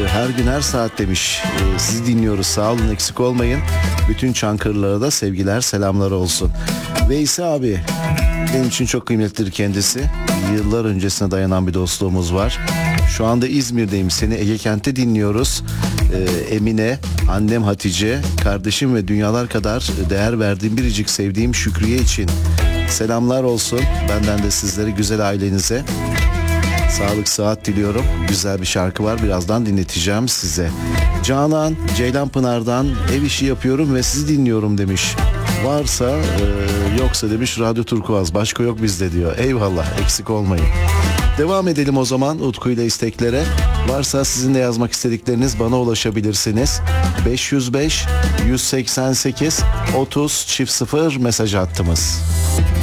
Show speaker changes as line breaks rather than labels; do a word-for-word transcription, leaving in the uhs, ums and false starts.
her gün her saat demiş. Ee, sizi dinliyoruz, sağ olun, eksik olmayın. Bütün Çankırılara da sevgiler selamlar olsun. Veysi abi benim için çok kıymetlidir kendisi. Yıllar öncesine dayanan bir dostluğumuz var. Şu anda İzmir'deyim, seni Ege Kent'te dinliyoruz. Ee, Emine, annem Hatice, kardeşim ve dünyalar kadar değer verdiğim biricik sevdiğim Şükriye için selamlar olsun. Benden de sizlere, güzel ailenize sağlık sıhhat diliyorum. Güzel bir şarkı var, birazdan dinleteceğim size. Canan Ceylanpınar'dan ev işi yapıyorum ve sizi dinliyorum demiş. Varsa e, yoksa demiş Radyo Turkuaz, başka yok bizde diyor. Eyvallah, eksik olmayın. Devam edelim o zaman Utku ile isteklere. Varsa sizin de yazmak istedikleriniz, bana ulaşabilirsiniz. beş yüz beş yüz seksen sekiz otuz çift sıfır mesaj hattımız.